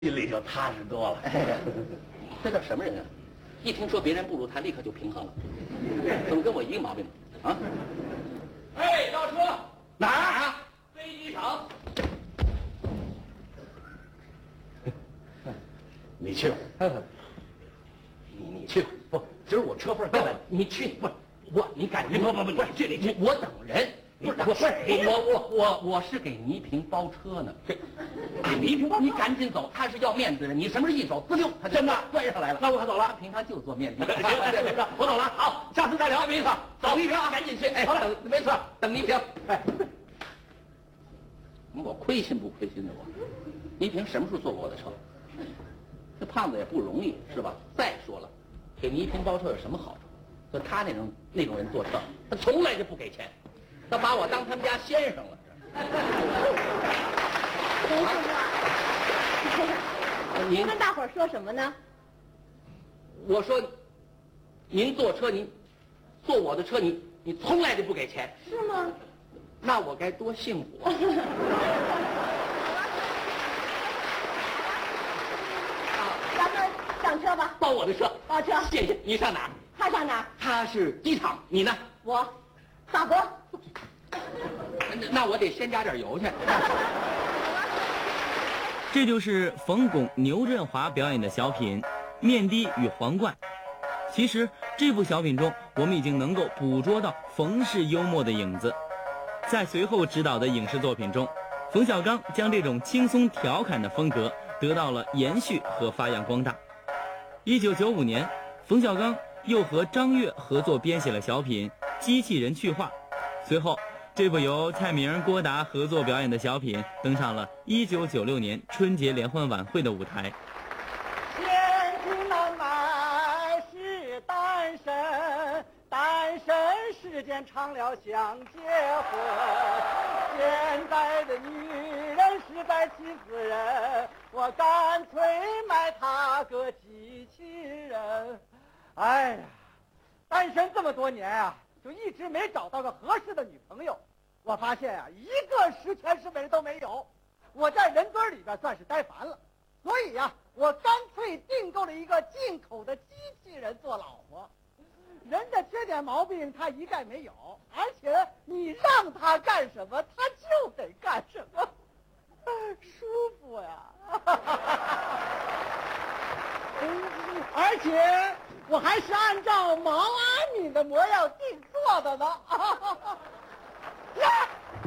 心里就踏实多了。 这叫什么人啊？一听说别人不如他，立刻就平衡了。怎么跟我一个毛病呢？啊！哎，到车哪儿啊？飞机场。 你去吧，你去吧。不，今儿我车份干了， 你去不，你赶紧不，你去你去， 我等人。 不是我是给倪萍包车呢。 给倪萍包车， 你赶紧走，他是要面子的人，你什么时候一走，滋溜，他真的拽上来了。 那我走了， 平常就做面的。 行，我走了，好，下次再聊，没意思。 走，倪萍，赶紧去。哎， 好了， 没错，等倪萍。哎，我亏心不亏心的我？倪萍什么时候坐过我的车？这胖子也不容易，是吧？再说了，给倪萍包车有什么好处？就他那种人坐车，他从来就不给钱，他把我当他们家先生了。您跟大伙儿说什么呢？ 我说，您坐车，您坐我的车，你从来就不给钱， 是吗？ 那我该多幸福啊！ 咱们上车吧。 包我的车， 包车。 谢谢。你上哪儿？ 他上哪儿？ 他是机场，你呢？ 我，法国。 那我得先加点油去。 这就是冯巩、牛振华表演的小品《面的与皇冠》。其实这部小品中，我们已经能够捕捉到冯氏幽默的影子。在随后执导的影视作品中，冯小刚将这种轻松调侃的风格得到了延续和发扬光大。1995年，冯小刚又和张悦合作编写了小品《机器人去化》。随后，这部由蔡明、郭达合作表演的小品登上了1996年春节联欢晚会的舞台。 千金难买是单身，单身时间长了想结婚。现在的女人实在气死人，我干脆买她个机器人。哎呀，单身这么多年啊，就一直没找到个合适的女朋友。我发现啊，一个十全十美都没有，我在人堆里边算是呆烦了。所以呀，我干脆订购了一个进口的机器人做老婆。人的缺点毛病他一概没有，而且你让他干什么他就得干什么，舒服呀。而且我还是按照毛阿敏的模样定做的呢。呀，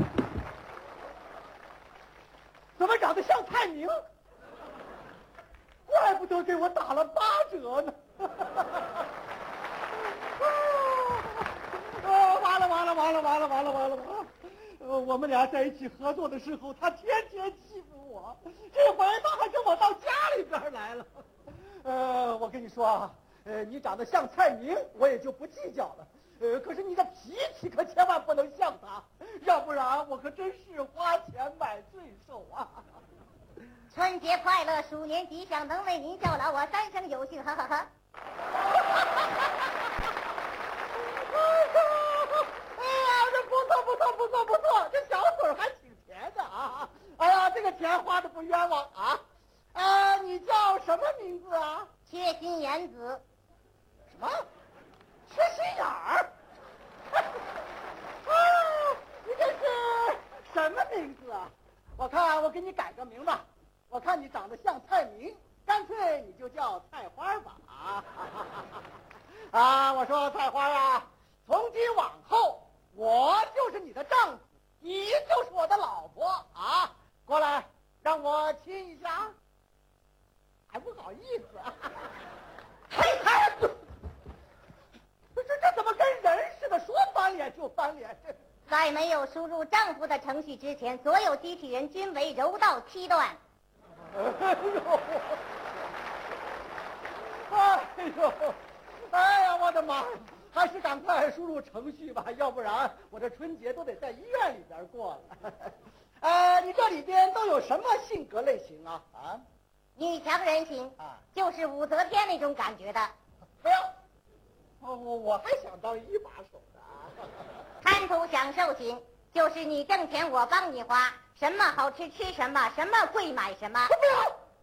怎么长得像蔡明？怪不得给我打了8折呢。完了！我们俩在一起合作的时候，他天天欺负我，这回他还跟我到家里边来了。我跟你说啊，你长得像蔡明，我也就不计较了。可是你的脾气可千万不能像他，要不然我可真是花钱买罪受啊！ 春节快乐，鼠年吉祥，能为您效劳，我3生有幸，哈哈哈。 哎呀，这不错，这小嘴还挺甜的啊！哎呀，这个钱花的不冤枉啊！你叫什么名字啊？ 缺心眼子。 什么？缺心眼儿？你这是什么名字啊？我看我给你改个名吧，我看你长得像蔡明，干脆你就叫菜花吧。我说菜花啊，从今往后我就是你的丈夫，你就是我的老婆啊！过来，让我亲一下。还不好意思啊！这怎么跟人似的，说翻脸就翻脸？ 在没有输入丈夫的程序之前，所有机器人均为柔道7段。 哎呀，我的妈！还是赶快输入程序吧，要不然我这春节都得在医院里边过了。你这里边都有什么性格类型啊？ 女强人型就是武则天那种感觉的。 不要，我还想当一把手的。 贪图享受型就是你挣钱我帮你花，什么好吃吃什么，什么贵买什么。 不要。